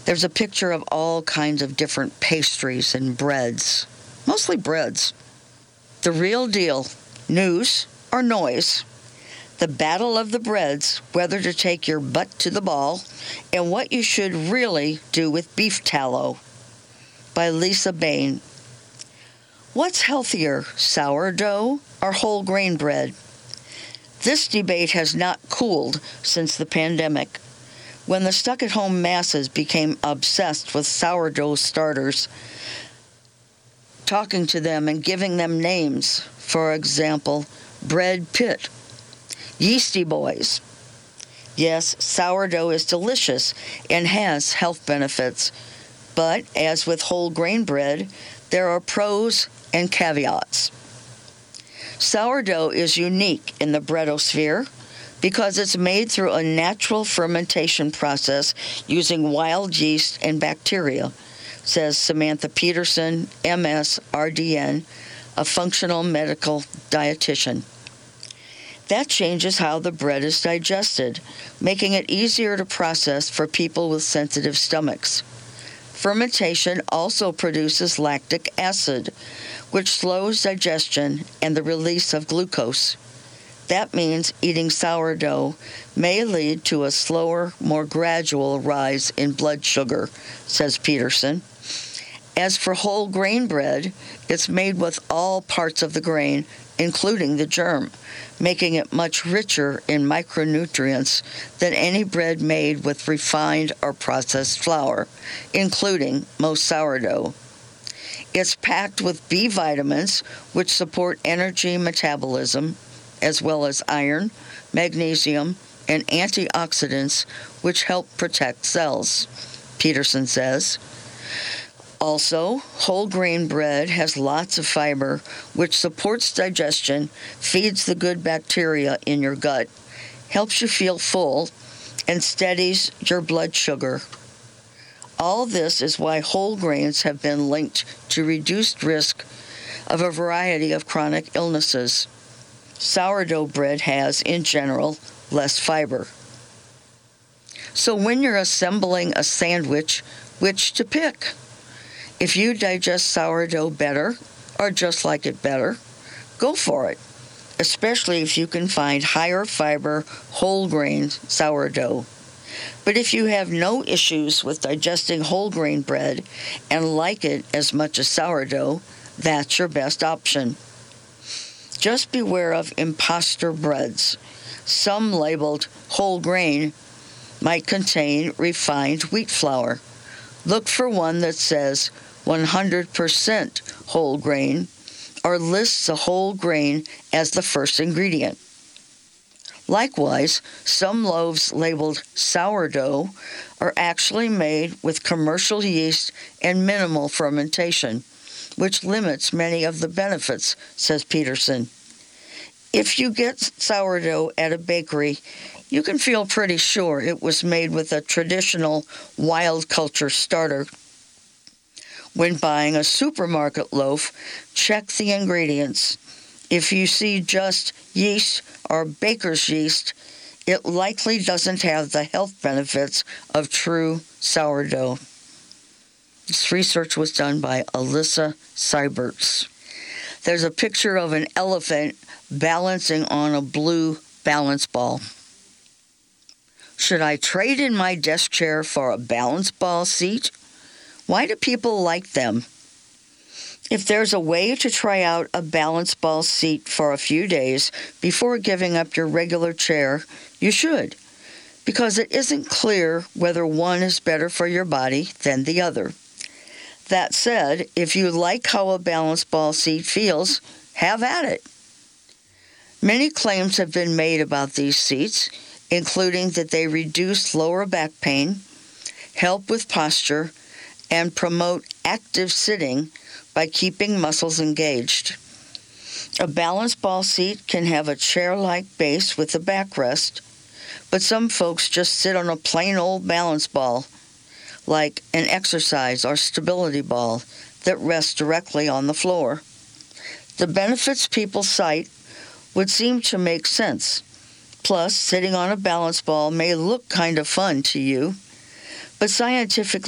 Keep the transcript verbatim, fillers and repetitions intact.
There's a picture of all kinds of different pastries and breads, mostly breads. The real deal, news or noise, the battle of the breads, whether to take your butt to the ball, and what you should really do with beef tallow, by Lisa Bain. What's healthier, sourdough or whole grain bread? This debate has not cooled since the pandemic, when the stuck-at-home masses became obsessed with sourdough starters, talking to them and giving them names. For example, Bread Pit, Yeasty Boys. Yes, sourdough is delicious and has health benefits, but as with whole grain bread, there are pros and caveats. Sourdough is unique in the breadosphere because it's made through a natural fermentation process using wild yeast and bacteria, says Samantha Peterson, M S, R D N, a functional medical dietitian. That changes how the bread is digested, making it easier to process for people with sensitive stomachs. Fermentation also produces lactic acid, which slows digestion and the release of glucose. That means eating sourdough may lead to a slower, more gradual rise in blood sugar, says Peterson. As for whole grain bread, it's made with all parts of the grain, including the germ, making it much richer in micronutrients than any bread made with refined or processed flour, including most sourdough. It's packed with B vitamins, which support energy metabolism, as well as iron, magnesium, and antioxidants, which help protect cells, Peterson says. Also, whole grain bread has lots of fiber, which supports digestion, feeds the good bacteria in your gut, helps you feel full, and steadies your blood sugar. All this is why whole grains have been linked to reduced risk of a variety of chronic illnesses. Sourdough bread has, in general, less fiber. So when you're assembling a sandwich, which to pick? If you digest sourdough better, or just like it better, go for it, especially if you can find higher fiber whole grain sourdough. But if you have no issues with digesting whole grain bread and like it as much as sourdough, that's your best option. Just beware of imposter breads. Some labeled whole grain might contain refined wheat flour. Look for one that says one hundred percent whole grain or lists a whole grain as the first ingredient. Likewise, some loaves labeled sourdough are actually made with commercial yeast and minimal fermentation, which limits many of the benefits, says Peterson. If you get sourdough at a bakery, you can feel pretty sure it was made with a traditional wild culture starter. When buying a supermarket loaf, check the ingredients. If you see just yeast or baker's yeast, it likely doesn't have the health benefits of true sourdough. This research was done by Alyssa Seiberts. There's a picture of an elephant balancing on a blue balance ball. Should I trade in my desk chair for a balance ball seat? Why do people like them? If there's a way to try out a balance ball seat for a few days before giving up your regular chair, you should, because it isn't clear whether one is better for your body than the other. That said, if you like how a balance ball seat feels, have at it. Many claims have been made about these seats, including that they reduce lower back pain, help with posture, and promote active sitting by keeping muscles engaged. A balance ball seat can have a chair-like base with a backrest, but some folks just sit on a plain old balance ball, like an exercise or stability ball that rests directly on the floor. The benefits people cite would seem to make sense. Plus, sitting on a balance ball may look kind of fun to you, but scientifically